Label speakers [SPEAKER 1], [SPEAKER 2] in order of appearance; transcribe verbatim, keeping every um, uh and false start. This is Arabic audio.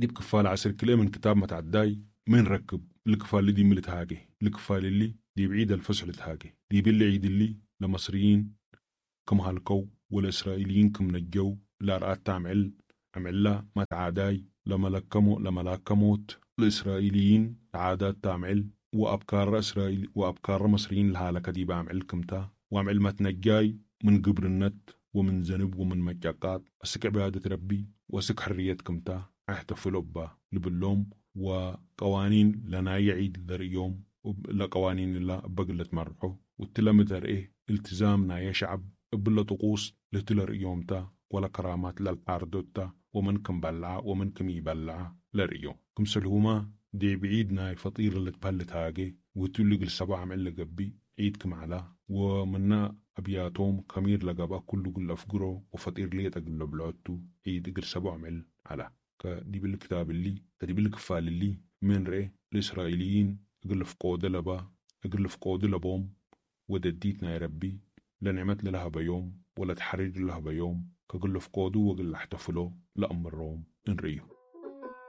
[SPEAKER 1] دي بكفال عشر كيلو من كتاب ما تعداي من ركب الكفال دي ملت هاجي الكفال اللي دي بعيد الفصل تهاجي دي باللي عيد اللي لمصريين كم هالكو والإسرائيليين كم نجو لا رأت تعمل عملا ما تعاداي لما لكمو لما لكموت الإسرائيليين عادات تعمل وأبكار إسرائيل وأبكار مصريين لها دي بعمل كمتا وعمل ما تنجاي من قبر النت ومن ذنب ومن مجاقات أسك عبادة ربي وأسك حرية كمتا احتفلوا با لباللوم وقوانين لنا يعيد اليوم لقوانين الله بقلت مرحو والتلمتر إيه التزامنا يا شعب بلا طقوس لتلر يومتا ولا كرامات للأردوتا ومن كم بلع ومن كم يبلع لريو كم سلهما دي بعيدنا فطير اللي تبلت هاجي وتلقى السبع عمل لقبي عيدكم على ومنا أبياتهم كمير لقبا كل قل أفقره وفطير ليه تقل بلعوتو عيد قل سبع عمل على كدي بالكتاب اللي كدي بالكفال اللي من رأي الإسرائيليين قل فقود لبا قل فقود لبوم ودديتنا يا ربي لنعمت لها بيوم ولا تحرج لها بيوم كقل فقودو وقل احتفلوا لأمر روم إن ريو